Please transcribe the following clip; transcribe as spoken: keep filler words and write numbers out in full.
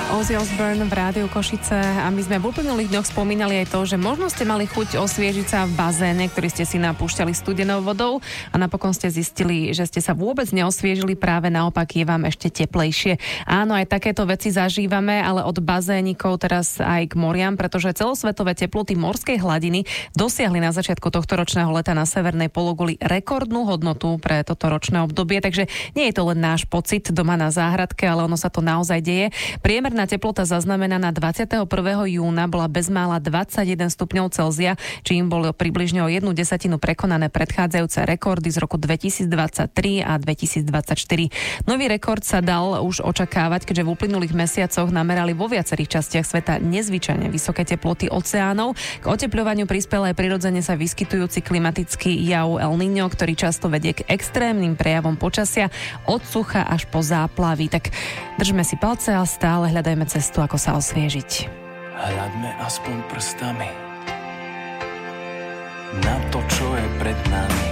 Ozzy Osbourne v Rádiu Košice a my sme v uplynulých dňoch spomínali aj to, že možno ste mali chuť osviežiť sa v bazéne, ktorý ste si napúšťali studenou vodou a napokon ste zistili, že ste sa vôbec neosviežili, práve naopak je vám ešte teplejšie. Áno, aj takéto veci zažívame, ale od bazénikov teraz aj k moriam, pretože celosvetové teploty morskej hladiny dosiahli na začiatku tohto ročného leta na severnej pologuli rekordnú hodnotu pre toto ročné obdobie, takže nie je to len náš pocit doma na záhradke, ale ono sa to naozaj deje. Priemerná teplota zaznamenaná dvadsiateho prvého júna bola bezmála dvadsaťjeden stupňov Celzia, čím bolo približne o jednu desatinu prekonané predchádzajúce rekordy z roku dvetisícdvadsaťtri a dvetisícdvadsaťštyri. Nový rekord sa dal už očakávať, keďže v uplynulých mesiacoch namerali vo viacerých častiach sveta nezvyčajne vysoké teploty oceánov. K otepľovaniu prispel aj prirodzene sa vyskytujúci klimatický jav El Niño, ktorý často vedie k extrémnym prejavom počasia od sucha až po záplavy. Tak držme si palce a stále hľadajme cestu, ako sa osviežiť. Hľadme aspoň prstami na to, čo je pred nami.